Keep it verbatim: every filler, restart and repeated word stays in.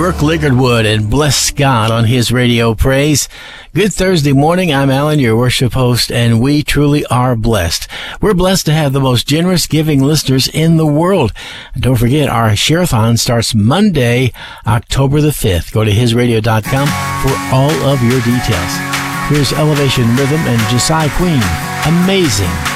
Brooke Lickardwood and Bless Scott on his radio praise. Good Thursday morning. I'm Alan, your worship host, and we truly are blessed. We're blessed to have the most generous giving listeners in the world. And don't forget, our Share-a-thon starts Monday, October the fifth. Go to his radio dot com for all of your details. Here's Elevation Rhythm and Josiah Queen. Amazing